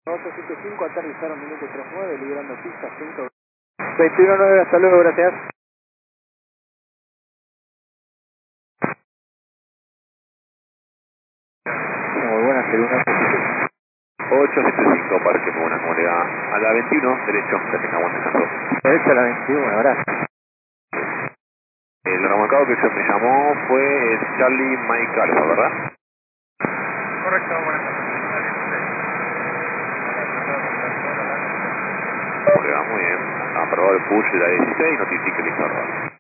875, aterrizaron minuto 39, liberando pista 121.9, hasta luego, gracias. Muy buena, segunda. 875, parque muy buena, como le da a la 21, derecho, que tenga buen descanso. Derecho a la 21, gracias. El remolcado que se me llamó fue Charlie Mike Alfa, ¿verdad? Correcto, buenas tardes. Como le va muy bien. Aprobado el push de la 16, notifique el informe.